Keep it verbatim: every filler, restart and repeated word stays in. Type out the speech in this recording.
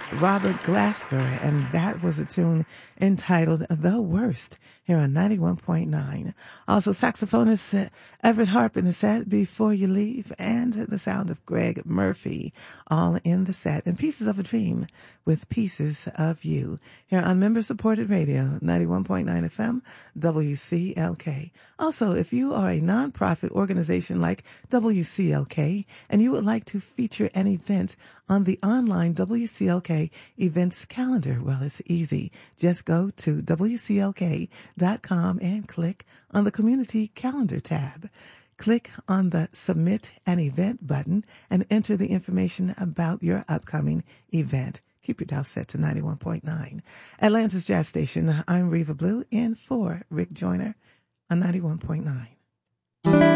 Robert Glasper, and that was a tune entitled The Worst here on ninety-one point nine. Also, saxophonist Everett Harp in the set, Before You Leave, and the sound of Greg Murphy, all in the set, and Pieces of a Dream with Pieces of You here on member-supported radio, ninety-one point nine F M, W C L K. Also, if you are a nonprofit organization like W C L K and you would like to feature an event on the online W C L K events calendar, well, it's easy. Just go to W C L K dot com and click on the Community Calendar tab. Click on the Submit an Event button and enter the information about your upcoming event. Keep your dial set to ninety-one point nine. Atlanta's Jazz Station. I'm Reva Blue in for Rick Joyner on ninety-one point nine.